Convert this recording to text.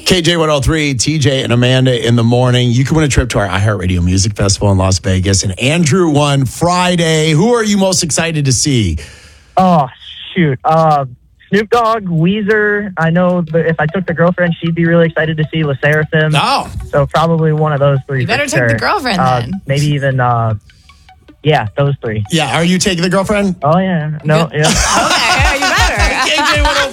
KJ103, TJ and Amanda in the morning. You can win a trip to our iHeartRadio Music Festival in Las Vegas. And Andrew won Friday. Who are you most excited to see? Oh, shoot. Snoop Dogg, Weezer. I know if I took the girlfriend, she'd be really excited to see LE SSERAFIM. Oh. So probably one of those three. You better take the girlfriend then. Maybe even, those three. Yeah, are you taking the girlfriend? Oh, yeah. No, yeah. Okay, you better. KJ103.